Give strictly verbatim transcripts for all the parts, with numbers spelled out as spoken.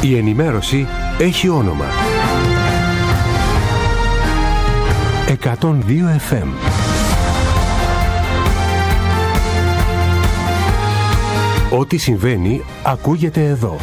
Η ενημέρωση έχει όνομα. εκατόν δύο εφ εμ. Ό,τι συμβαίνει ακούγεται εδώ.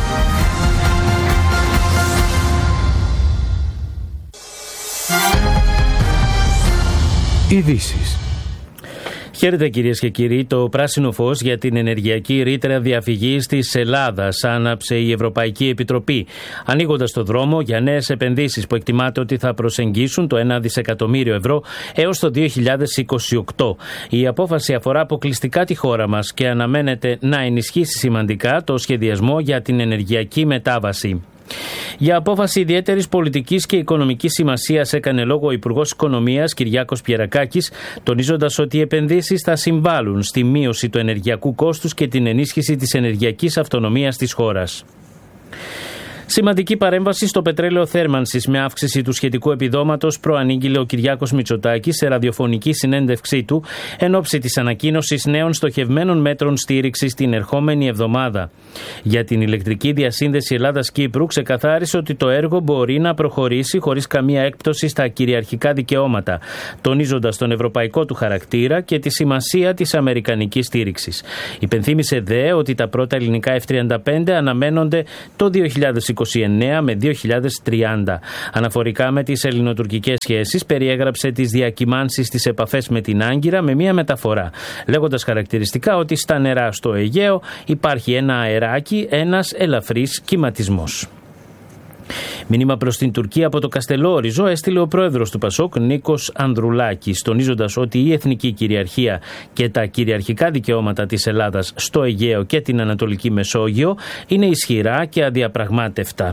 Ειδήσεις. Χαίρετε κυρίες και κύριοι. Το πράσινο φως για την ενεργειακή ρήτρα διαφυγής της Ελλάδας άναψε η Ευρωπαϊκή Επιτροπή, ανοίγοντας το δρόμο για νέες επενδύσεις που εκτιμάται ότι θα προσεγγίσουν το ένα δισεκατομμύριο ευρώ έως το δύο χιλιάδες είκοσι οκτώ. Η απόφαση αφορά αποκλειστικά τη χώρα μας και αναμένεται να ενισχύσει σημαντικά το σχεδιασμό για την ενεργειακή μετάβαση. Για απόφαση ιδιαίτερης πολιτικής και οικονομικής σημασίας έκανε λόγο ο Υπουργός Οικονομίας Κυριάκος Πιερακάκης, τονίζοντας ότι οι επενδύσεις θα συμβάλλουν στη μείωση του ενεργειακού κόστους και την ενίσχυση της ενεργειακής αυτονομίας της χώρας. Σημαντική παρέμβαση στο πετρέλαιο θέρμανσης με αύξηση του σχετικού επιδόματος προανήγγειλε ο Κυριάκος Μητσοτάκης σε ραδιοφωνική συνέντευξή του εν ώψη της ανακοίνωσης νέων στοχευμένων μέτρων στήριξης την ερχόμενη εβδομάδα. Για την ηλεκτρική διασύνδεση Ελλάδας-Κύπρου ξεκαθάρισε ότι το έργο μπορεί να προχωρήσει χωρίς καμία έκπτωση στα κυριαρχικά δικαιώματα, τονίζοντας τον ευρωπαϊκό του χαρακτήρα και τη σημασία της αμερικανικής στήριξης. Υπενθύμησε δε ότι τα πρώτα ελληνικά εφ τριάντα πέντε αναμένονται το δύο χιλιάδες είκοσι εννέα με δύο χιλιάδες τριάντα. Αναφορικά με τις ελληνοτουρκικές σχέσεις, περιέγραψε τις διακυμάνσεις στις επαφές με την Άγκυρα με μία μεταφορά, λέγοντας χαρακτηριστικά ότι στα νερά στο Αιγαίο υπάρχει ένα αεράκι, ένας ελαφρύς κυματισμός. Μήνυμα προς την Τουρκία από το Καστελόριζο έστειλε ο πρόεδρος του Πασόκ Νίκος Ανδρουλάκης, τονίζοντας ότι η εθνική κυριαρχία και τα κυριαρχικά δικαιώματα της Ελλάδας στο Αιγαίο και την Ανατολική Μεσόγειο είναι ισχυρά και αδιαπραγμάτευτα.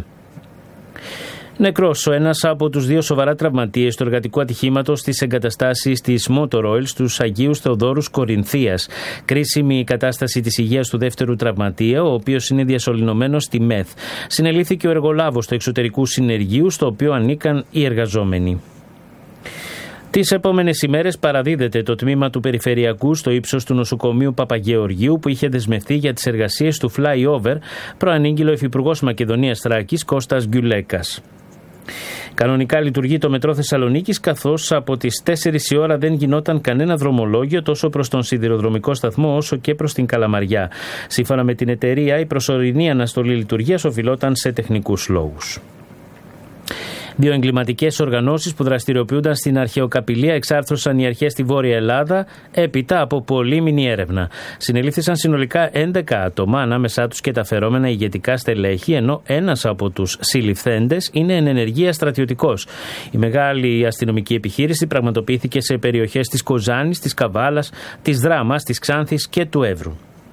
Νεκρός ο ένας από τους δύο σοβαρά τραυματίες του εργατικού ατυχήματος στις εγκαταστάσεις της Motor Oil στους Αγίους Θεοδόρους Κορινθίας. Κρίσιμη η κατάσταση της υγείας του δεύτερου τραυματία, ο οποίος είναι διασωληνωμένος στη ΜΕΘ. Συνελήφθηκε ο εργολάβος του εξωτερικού συνεργείου, στο οποίο ανήκαν οι εργαζόμενοι. Τις επόμενες ημέρες παραδίδεται το τμήμα του Περιφερειακού στο ύψος του νοσοκομείου Παπαγεωργίου που είχε δεσμευτεί για τις εργασίες του flyover, προανήγγειλε ο Υφυπουργός Μακεδονίας Θράκης Κώστας Γκιουλέκας. Κανονικά λειτουργεί το μετρό Θεσσαλονίκης, καθώς από τις τέσσερις η ώρα δεν γινόταν κανένα δρομολόγιο τόσο προς τον σιδηροδρομικό σταθμό όσο και προς την Καλαμαριά. Σύμφωνα με την εταιρεία, η προσωρινή αναστολή λειτουργίας οφειλόταν σε τεχνικούς λόγους. Δύο εγκληματικές οργανώσεις που δραστηριοποιούνταν στην αρχαιοκαπηλεία εξάρθρωσαν οι αρχές στη Βόρεια Ελλάδα έπειτα από πολύμηνη έρευνα. Συνελήφθησαν συνολικά έντεκα άτομα, ανάμεσά τους και τα φερόμενα ηγετικά στελέχη, ενώ ένας από τους συλληφθέντες είναι εν ενεργεία στρατιωτικός. Η μεγάλη αστυνομική επιχείρηση πραγματοποιήθηκε σε περιοχές της Κοζάνης, της Καβάλας, της Δράμας, της Ξάνθης και του Εύρου.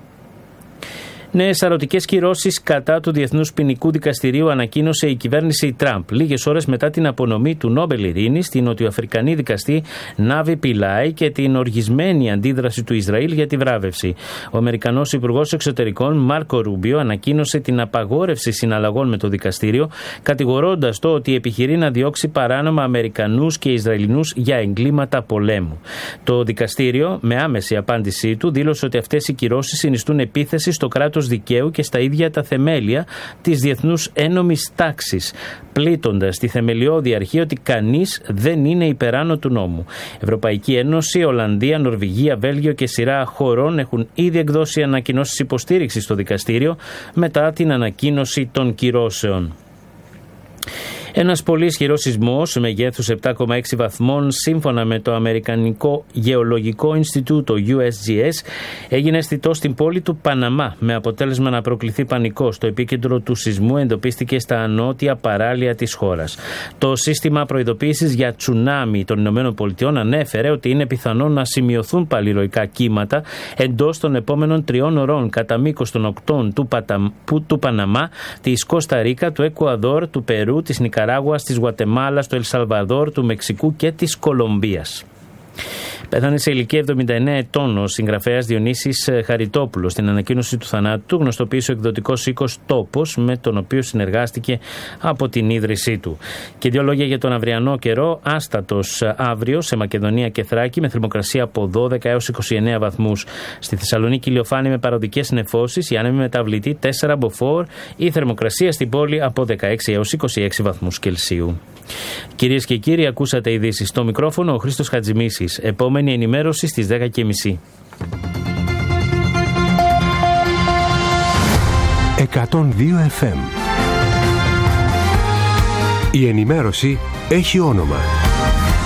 Νέες σαρωτικές κυρώσεις κατά του Διεθνούς Ποινικού Δικαστηρίου ανακοίνωσε η κυβέρνηση Τραμπ, λίγες ώρες μετά την απονομή του Νόμπελ Ειρήνης στην νοτιοαφρικανή δικαστή Νάβι Πιλάι και την οργισμένη αντίδραση του Ισραήλ για τη βράβευση. Ο Αμερικανός Υπουργός Εξωτερικών Μάρκο Ρούμπιο ανακοίνωσε την απαγόρευση συναλλαγών με το δικαστήριο, κατηγορώντας το ότι επιχειρεί να διώξει παράνομα Αμερικανούς και Ισραηλινούς για εγκλήματα πολέμου. Το δικαστήριο, με άμεση απάντησή του, δήλωσε ότι αυτές οι κυρώσεις συνιστούν επίθεση στο κράτος δικαίου και στα ίδια τα θεμέλια της διεθνούς ένομης τάξης, πλήττοντας τη θεμελιώδη αρχή ότι κανείς δεν είναι υπεράνω του νόμου. Ευρωπαϊκή Ένωση, Ολλανδία, Νορβηγία, Βέλγιο και σειρά χωρών έχουν ήδη εκδώσει ανακοινώσεις υποστήριξης στο δικαστήριο μετά την ανακοίνωση των κυρώσεων. Ένας πολύ ισχυρός σεισμός μεγέθους επτά κόμμα έξι βαθμών, σύμφωνα με το Αμερικανικό Γεωλογικό Ινστιτούτο γιου ες τζι ες, έγινε αισθητό στην πόλη του Παναμά, με αποτέλεσμα να προκληθεί πανικός. Το επίκεντρο του σεισμού εντοπίστηκε στα νότια παράλια της χώρας. Το σύστημα προειδοποίησης για τσουνάμι των ΗΠΑ ανέφερε ότι είναι πιθανό να σημειωθούν παλιροϊκά κύματα εντός των επόμενων τριών ωρών κατά μήκος των οκτών του, Πατα... του Παναμά, της Κώστα Ρίκα, του Εκουαδόρ, του Περού, της Νικαράγουας, της Γουατεμάλας, του Ελσαλβαδόρ, του Μεξικού και της Κολομβίας. Πέθανε σε ηλικία εβδομήντα εννέα ετών ο συγγραφέας Διονύσης Χαριτόπουλος. Στην ανακοίνωση του θανάτου του γνωστοποίησε ο εκδοτικός οίκος Τόπος, με τον οποίο συνεργάστηκε από την ίδρυσή του. Και δύο λόγια για τον αυριανό καιρό. Άστατος αύριο σε Μακεδονία και Θράκη, με θερμοκρασία από δώδεκα έως είκοσι εννέα βαθμούς. Στη Θεσσαλονίκη ηλιοφάνη με παροδικές νεφώσεις, η άνεμη μεταβλητή τέσσερα μποφόρ, η θερμοκρασία στην πόλη από δεκαέξι έως είκοσι έξι βαθμούς Κελσίου. Κυρίες και κύριοι, ακούσατε ειδήσεις. Στο μικρόφωνο ο Χρήστος Χατζημίσης. Επόμενη ενημέρωση στις δέκα και μισή. εκατόν δύο εφ εμ. Η ενημέρωση έχει όνομα.